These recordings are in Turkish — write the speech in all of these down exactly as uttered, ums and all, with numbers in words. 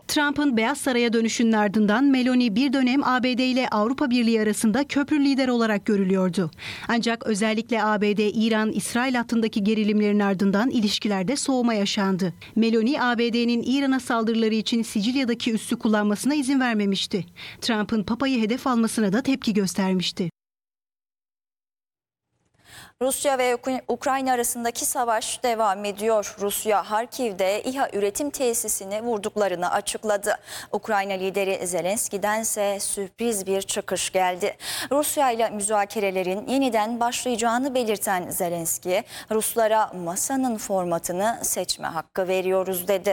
Trump'ın Beyaz Saray'a dönüşünün ardından Meloni bir dönem A B D ile Avrupa Birliği arasında köprü lider olarak görülüyordu. Ancak özellikle A B D-İran-İsrail hattındaki gerilimlerin ardından ilişkilerde soğuma yaşandı. Meloni, A B D'nin İran'a saldırıları için Sicilya'daki üssü kullanmasına izin vermemişti. Trump'ın Papa'yı hedef almasına da tepki göstermişti. Rusya ve Ukrayna arasındaki savaş devam ediyor. Rusya, Harkiv'de İHA üretim tesisini vurduklarını açıkladı. Ukrayna lideri Zelenski'dense sürpriz bir çıkış geldi. Rusya ile müzakerelerin yeniden başlayacağını belirten Zelenski, Ruslara masanın formatını seçme hakkı veriyoruz dedi.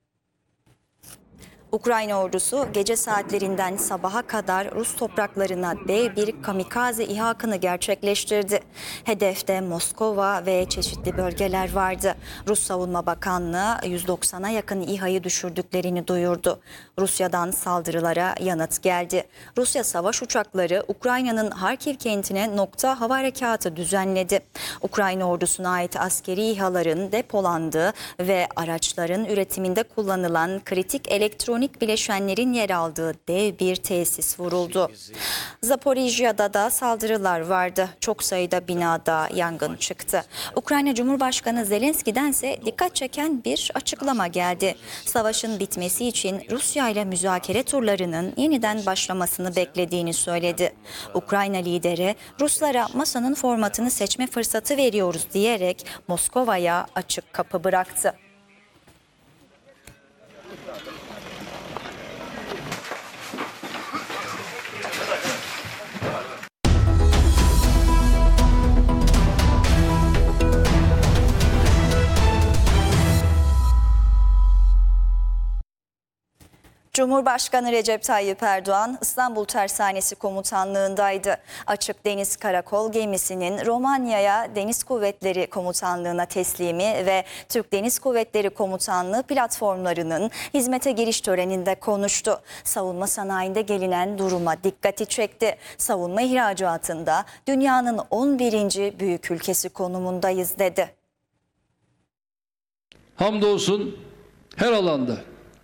Ukrayna ordusu gece saatlerinden sabaha kadar Rus topraklarına dev bir kamikaze İHA akını gerçekleştirdi. Hedefte Moskova ve çeşitli bölgeler vardı. Rus Savunma Bakanlığı yüz doksana yakın İHA'yı düşürdüklerini duyurdu. Rusya'dan saldırılara yanıt geldi. Rusya savaş uçakları Ukrayna'nın Harkiv kentine nokta hava harekatı düzenledi. Ukrayna ordusuna ait askeri İHA'ların depolandığı ve araçların üretiminde kullanılan kritik elektronik bileşenlerin yer aldığı dev bir tesis vuruldu. Zaporijya'da da saldırılar vardı. Çok sayıda binada yangın çıktı. Ukrayna Cumhurbaşkanı Zelenski'dense dikkat çeken bir açıklama geldi. Savaşın bitmesi için Rusya ile müzakere turlarının yeniden başlamasını beklediğini söyledi. Ukrayna lideri Ruslara masanın formatını seçme fırsatı veriyoruz diyerek Moskova'ya açık kapı bıraktı. Cumhurbaşkanı Recep Tayyip Erdoğan İstanbul Tersanesi Komutanlığı'ndaydı. Açık Deniz Karakol gemisinin Romanya'ya Deniz Kuvvetleri Komutanlığı'na teslimi ve Türk Deniz Kuvvetleri Komutanlığı platformlarının hizmete giriş töreninde konuştu. Savunma sanayinde gelinen duruma dikkati çekti. Savunma ihracatında dünyanın on birinci büyük ülkesi konumundayız dedi. Hamdolsun her alanda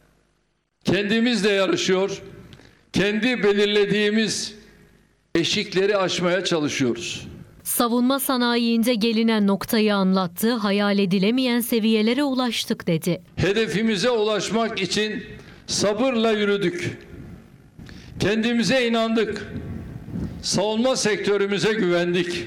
kendimizle yarışıyor, kendi belirlediğimiz eşikleri aşmaya çalışıyoruz. Savunma sanayiinde gelinen noktayı anlattı, hayal edilemeyen seviyelere ulaştık dedi. Hedefimize ulaşmak için sabırla yürüdük. Kendimize inandık. Savunma sektörümüze güvendik.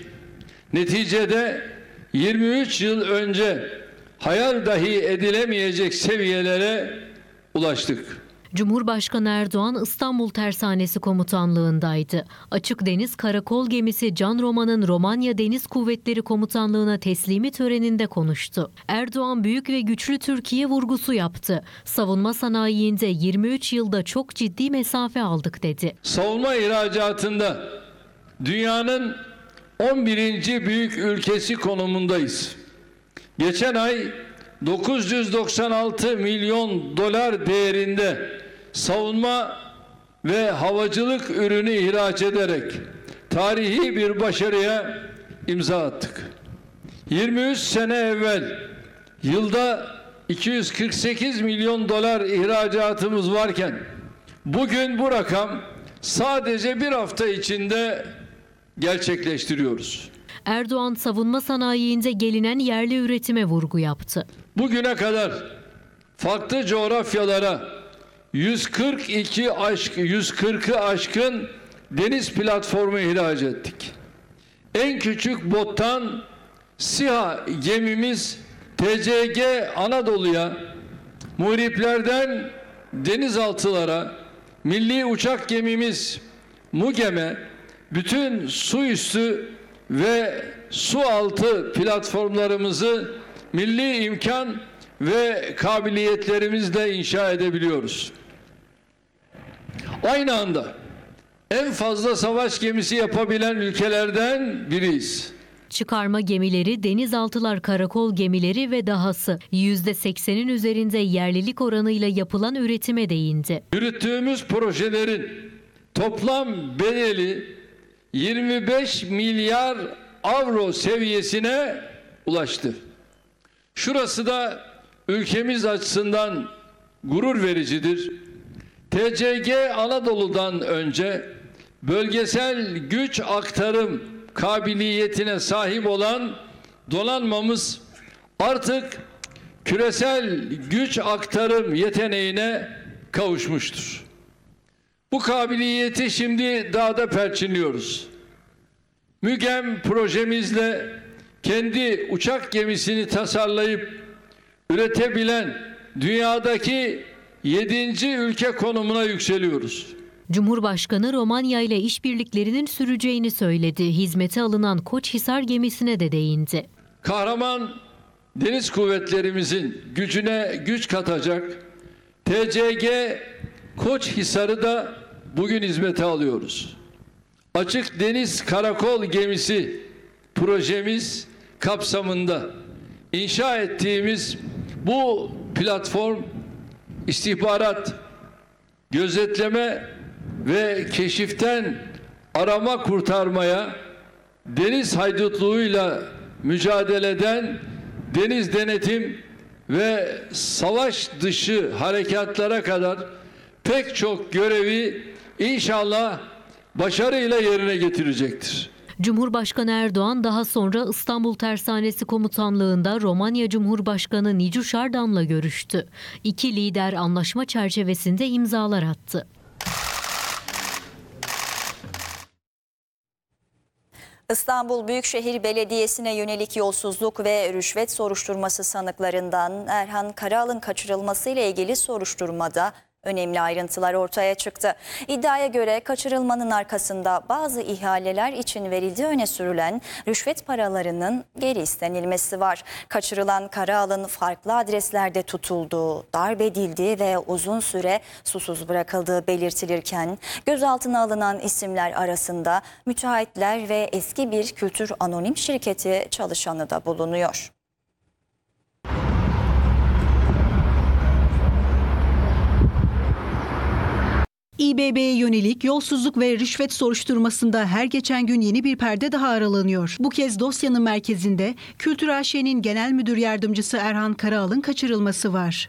Neticede yirmi üç yıl önce hayal dahi edilemeyecek seviyelere ulaştık. Cumhurbaşkanı Erdoğan İstanbul Tersanesi Komutanlığı'ndaydı. Açık Deniz Karakol gemisi Can Roma'nın Romanya Deniz Kuvvetleri Komutanlığı'na teslimi töreninde konuştu. Erdoğan büyük ve güçlü Türkiye vurgusu yaptı. Savunma sanayinde yirmi üç yılda çok ciddi mesafe aldık dedi. Savunma ihracatında dünyanın on birinci büyük ülkesi konumundayız. Geçen ay dokuz yüz doksan altı milyon dolar değerinde savunma ve havacılık ürünü ihraç ederek tarihi bir başarıya imza attık. yirmi üç sene evvel yılda iki yüz kırk sekiz milyon dolar ihracatımız varken bugün bu rakam sadece bir hafta içinde gerçekleştiriyoruz. Erdoğan savunma sanayinde gelinen yerli üretime vurgu yaptı. Bugüne kadar farklı coğrafyalara yüz kırk iki aşk yüz kırkı aşkın deniz platformu ihraç ettik. En küçük bottan SİHA gemimiz T C G Anadolu'ya, muhriplerden denizaltılara, milli uçak gemimiz MUGEM'e, bütün su üstü ve su altı platformlarımızı milli imkan ve kabiliyetlerimizle inşa edebiliyoruz. Aynı anda en fazla savaş gemisi yapabilen ülkelerden biriyiz. Çıkarma gemileri, denizaltılar, karakol gemileri ve dahası yüzde seksenin üzerinde yerlilik oranıyla yapılan üretime değindi. Yürüttüğümüz projelerin toplam bedeli yirmi beş milyar avro seviyesine ulaştı. Şurası da ülkemiz açısından gurur vericidir. T C G Anadolu'dan önce bölgesel güç aktarım kabiliyetine sahip olan donanmamız artık küresel güç aktarım yeteneğine kavuşmuştur. Bu kabiliyeti şimdi daha da perçinliyoruz. MÜGEM projemizle kendi uçak gemisini tasarlayıp üretebilen dünyadaki yedinci ülke konumuna yükseliyoruz. Cumhurbaşkanı Romanya ile işbirliklerinin süreceğini söyledi. Hizmete alınan Koçhisar gemisine de değindi. Kahraman deniz kuvvetlerimizin gücüne güç katacak T C G Koçhisar'ı da bugün hizmete alıyoruz. Açık Deniz Karakol Gemisi projemiz kapsamında inşa ettiğimiz bu platform istihbarat, gözetleme ve keşiften arama kurtarmaya, deniz haydutluğuyla mücadeleden deniz denetim ve savaş dışı harekatlara kadar pek çok görevi inşallah başarıyla yerine getirecektir. Cumhurbaşkanı Erdoğan daha sonra İstanbul Tersanesi Komutanlığı'nda Romanya Cumhurbaşkanı Nicu Şardan'la görüştü. İki lider anlaşma çerçevesinde imzalar attı. İstanbul Büyükşehir Belediyesi'ne yönelik yolsuzluk ve rüşvet soruşturması sanıklarından Erhan Karaal'ın kaçırılması ile ilgili soruşturmada önemli ayrıntılar ortaya çıktı. İddiaya göre kaçırılmanın arkasında bazı ihaleler için verildiği öne sürülen rüşvet paralarının geri istenilmesi var. Kaçırılan Karaal'ın farklı adreslerde tutulduğu, darp edildiği ve uzun süre susuz bırakıldığı belirtilirken gözaltına alınan isimler arasında müteahhitler ve eski bir kültür anonim şirketi çalışanı da bulunuyor. İ B B'ye yönelik yolsuzluk ve rüşvet soruşturmasında her geçen gün yeni bir perde daha aralanıyor. Bu kez dosyanın merkezinde Kültür A Ş'nin Genel Müdür Yardımcısı Erhan Karaal'ın kaçırılması var.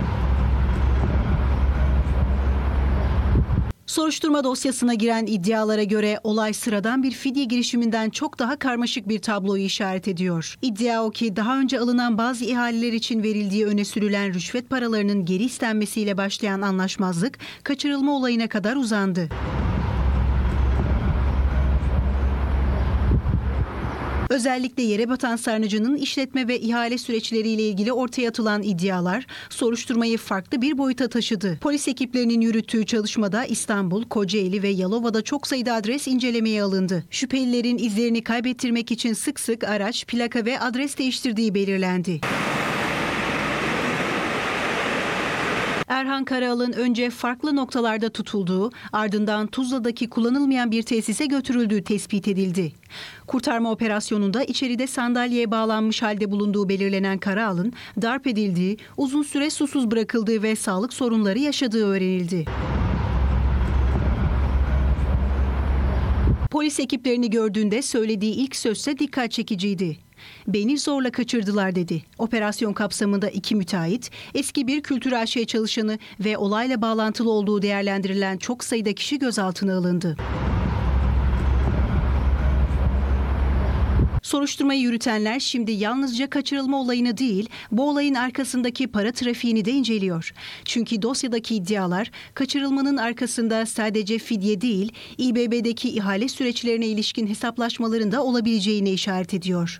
Soruşturma dosyasına giren iddialara göre olay sıradan bir fidye girişiminden çok daha karmaşık bir tabloyu işaret ediyor. İddia o ki daha önce alınan bazı ihaleler için verildiği öne sürülen rüşvet paralarının geri istenmesiyle başlayan anlaşmazlık kaçırılma olayına kadar uzandı. Özellikle Yerebatan Sarnıcı'nın işletme ve ihale süreçleriyle ilgili ortaya atılan iddialar soruşturmayı farklı bir boyuta taşıdı. Polis ekiplerinin yürüttüğü çalışmada İstanbul, Kocaeli ve Yalova'da çok sayıda adres incelemeye alındı. Şüphelilerin izlerini kaybettirmek için sık sık araç, plaka ve adres değiştirdiği belirlendi. Erhan Karaal'ın önce farklı noktalarda tutulduğu, ardından Tuzla'daki kullanılmayan bir tesise götürüldüğü tespit edildi. Kurtarma operasyonunda içeride sandalyeye bağlanmış halde bulunduğu belirlenen Karaal'ın darp edildiği, uzun süre susuz bırakıldığı ve sağlık sorunları yaşadığı öğrenildi. Polis ekiplerini gördüğünde söylediği ilk sözse dikkat çekiciydi. "Beni zorla kaçırdılar" dedi. Operasyon kapsamında iki müteahhit, eski bir Kültür A Ş çalışanı ve olayla bağlantılı olduğu değerlendirilen çok sayıda kişi gözaltına alındı. Soruşturmayı yürütenler şimdi yalnızca kaçırılma olayını değil, bu olayın arkasındaki para trafiğini de inceliyor. Çünkü dosyadaki iddialar kaçırılmanın arkasında sadece fidye değil, İ B B'deki ihale süreçlerine ilişkin hesaplaşmaların da olabileceğine işaret ediyor.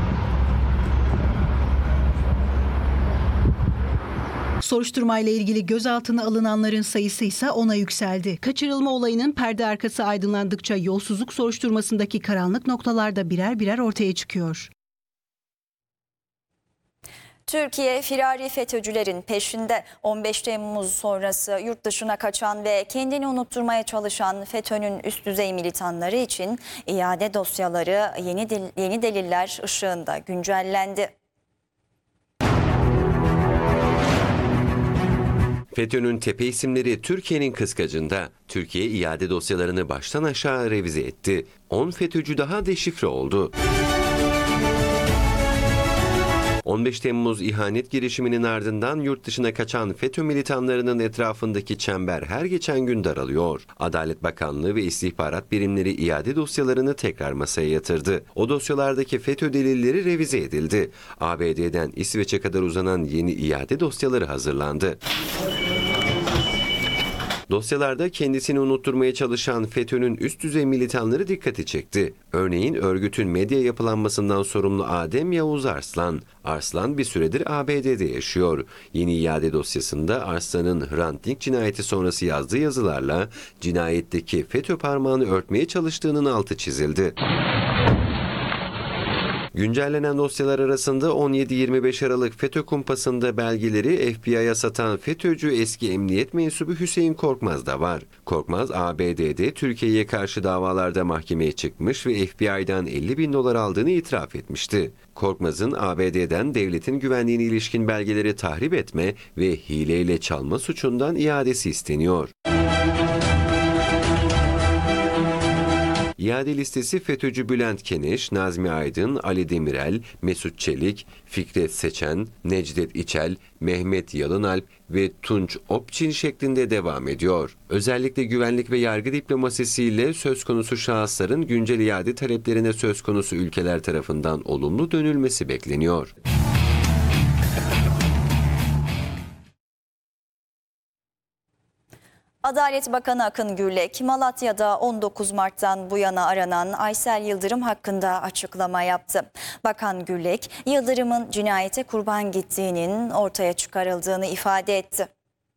Soruşturmayla ilgili gözaltına alınanların sayısı ise ona yükseldi. Kaçırılma olayının perde arkası aydınlandıkça yolsuzluk soruşturmasındaki karanlık noktalar da birer birer ortaya çıkıyor. Türkiye, firari FETÖ'cülerin peşinde. on beş Temmuz sonrası yurt dışına kaçan ve kendini unutturmaya çalışan FETÖ'nün üst düzey militanları için iade dosyaları yeni, dil, yeni deliller ışığında güncellendi. FETÖ'nün tepe isimleri Türkiye'nin kıskacında. Türkiye iade dosyalarını baştan aşağı revize etti. on FETÖ'cü daha deşifre oldu. on beş Temmuz ihanet girişiminin ardından yurt dışına kaçan FETÖ militanlarının etrafındaki çember her geçen gün daralıyor. Adalet Bakanlığı ve istihbarat birimleri iade dosyalarını tekrar masaya yatırdı. O dosyalardaki FETÖ delilleri revize edildi. A B D'den İsveç'e kadar uzanan yeni iade dosyaları hazırlandı. Dosyalarda kendisini unutturmaya çalışan FETÖ'nün üst düzey militanları dikkati çekti. Örneğin örgütün medya yapılanmasından sorumlu Adem Yavuz Arslan. Arslan bir süredir A B D'de yaşıyor. Yeni iade dosyasında Arslan'ın Hrant Dink cinayeti sonrası yazdığı yazılarla cinayetteki FETÖ parmağını örtmeye çalıştığının altı çizildi. Güncellenen dosyalar arasında on yedi yirmi beş Aralık FETÖ kumpasında belgeleri F B I'ya satan FETÖ'cü eski emniyet mensubu Hüseyin Korkmaz da var. Korkmaz, A B D'de Türkiye'ye karşı davalarda mahkemeye çıkmış ve F B I'dan elli bin dolar aldığını itiraf etmişti. Korkmaz'ın A B D'den devletin güvenliğine ilişkin belgeleri tahrip etme ve hileyle çalma suçundan iadesi isteniyor. İade listesi FETÖ'cü Bülent Keneş, Nazmi Aydın, Ali Demirel, Mesut Çelik, Fikret Seçen, Necdet İçel, Mehmet Yalınalp ve Tunç Opçin şeklinde devam ediyor. Özellikle güvenlik ve yargı diplomasisiyle söz konusu şahısların güncel iade taleplerine söz konusu ülkeler tarafından olumlu dönülmesi bekleniyor. Adalet Bakanı Akın Gürlek, Malatya'da on dokuz Mart'tan bu yana aranan Aysel Yıldırım hakkında açıklama yaptı. Bakan Gürlek, Yıldırım'ın cinayete kurban gittiğinin ortaya çıkarıldığını ifade etti.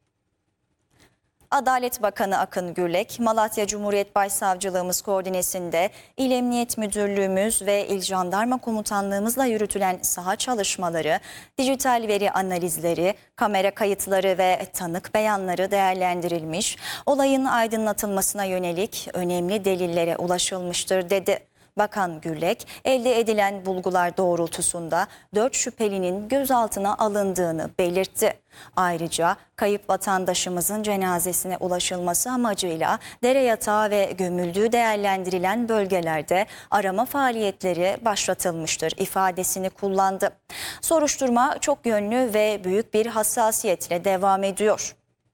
Adalet Bakanı Akın Gürlek, Malatya Cumhuriyet Başsavcılığımız koordinesinde İl Emniyet Müdürlüğümüz ve İl Jandarma Komutanlığımızla yürütülen saha çalışmaları, dijital veri analizleri, kamera kayıtları ve tanık beyanları değerlendirilmiş, olayın aydınlatılmasına yönelik önemli delillere ulaşılmıştır dedi. Bakan Gürlek, elde edilen bulgular doğrultusunda dört şüphelinin gözaltına alındığını belirtti. Ayrıca kayıp vatandaşımızın cenazesine ulaşılması amacıyla dere yatağı ve gömüldüğü değerlendirilen bölgelerde arama faaliyetleri başlatılmıştır ifadesini kullandı. Soruşturma çok yönlü ve büyük bir hassasiyetle devam ediyor.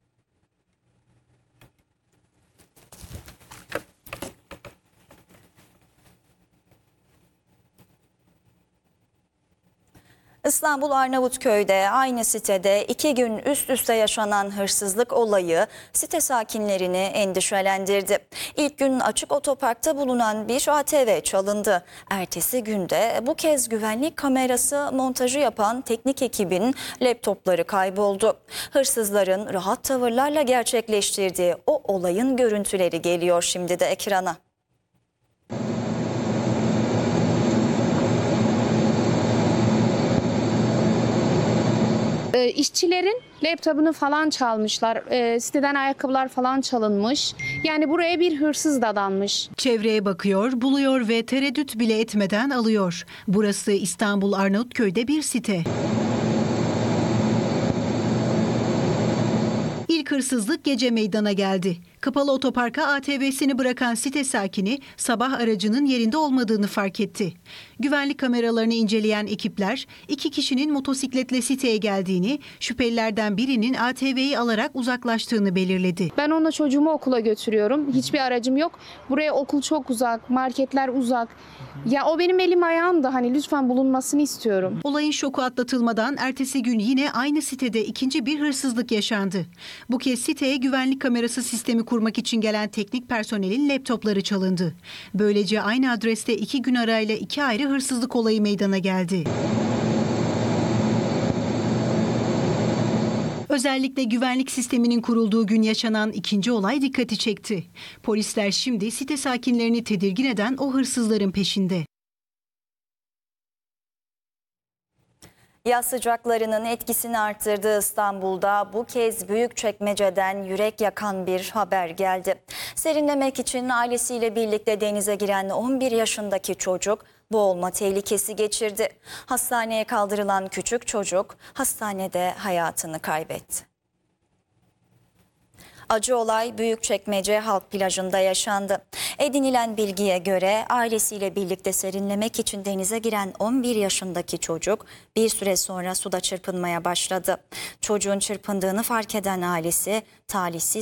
İstanbul Arnavutköy'de aynı sitede iki gün üst üste yaşanan hırsızlık olayı site sakinlerini endişelendirdi. İlk gün açık otoparkta bulunan bir A T V çalındı. Ertesi günde bu kez güvenlik kamerası montajı yapan teknik ekibin laptopları kayboldu. Hırsızların rahat tavırlarla gerçekleştirdiği o olayın görüntüleri geliyor şimdi de ekrana. E, işçilerin laptopunu falan çalmışlar. E, siteden ayakkabılar falan çalınmış. Yani buraya bir hırsız dadanmış. Çevreye bakıyor, buluyor ve tereddüt bile etmeden alıyor. Burası İstanbul Arnavutköy'de bir site. İlk hırsızlık gece meydana geldi. Kapalı otoparka A T V'sini bırakan site sakini sabah aracının yerinde olmadığını fark etti. Güvenlik kameralarını inceleyen ekipler iki kişinin motosikletle siteye geldiğini, şüphelilerden birinin A T V'yi alarak uzaklaştığını belirledi. Ben onunla çocuğumu okula götürüyorum. Hiçbir aracım yok. Buraya okul çok uzak, marketler uzak. Ya o benim elim ayağım da hani lütfen bulunmasını istiyorum. Olayın şoku atlatılmadan ertesi gün yine aynı sitede ikinci bir hırsızlık yaşandı. Bu kez siteye güvenlik kamerası sistemi kurmak için gelen teknik personelin laptopları çalındı. Böylece aynı adreste iki gün arayla iki ayrı hırsızlık olayı meydana geldi. Özellikle güvenlik sisteminin kurulduğu gün yaşanan ikinci olay dikkati çekti. Polisler şimdi site sakinlerini tedirgin eden o hırsızların peşinde. Yaz sıcaklarının etkisini arttırdığı İstanbul'da bu kez Büyükçekmece'den yürek yakan bir haber geldi. Serinlemek için ailesiyle birlikte denize giren on bir yaşındaki çocuk boğulma tehlikesi geçirdi. Hastaneye kaldırılan küçük çocuk hastanede hayatını kaybetti. Acı olay Büyükçekmece Halk Plajı'nda yaşandı. Edinilen bilgiye göre ailesiyle birlikte serinlemek için denize giren on bir yaşındaki çocuk bir süre sonra suda çırpınmaya başladı. Çocuğun çırpındığını fark eden ailesi talihsiz